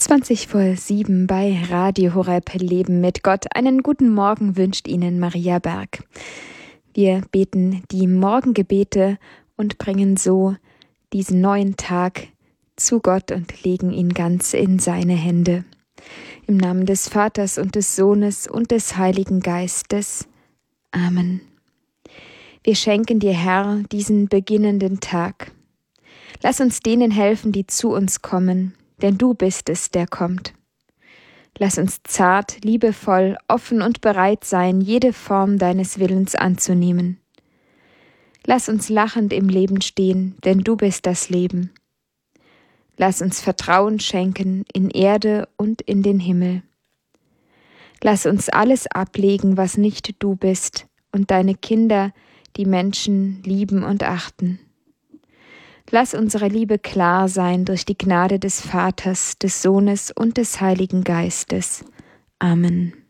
20 vor 7 bei Radio Horeb Leben mit Gott. Einen guten Morgen wünscht Ihnen Maria Berg. Wir beten die Morgengebete und bringen so diesen neuen Tag zu Gott und legen ihn ganz in seine Hände. Im Namen des Vaters und des Sohnes und des Heiligen Geistes. Amen. Wir schenken dir, Herr, diesen beginnenden Tag. Lass uns denen helfen, die zu uns kommen, denn du bist es, der kommt. Lass uns zart, liebevoll, offen und bereit sein, jede Form deines Willens anzunehmen. Lass uns lachend im Leben stehen, denn du bist das Leben. Lass uns Vertrauen schenken in Erde und in den Himmel. Lass uns alles ablegen, was nicht du bist, und deine Kinder, die Menschen, lieben und achten. Lass unsere Liebe klar sein durch die Gnade des Vaters, des Sohnes und des Heiligen Geistes. Amen.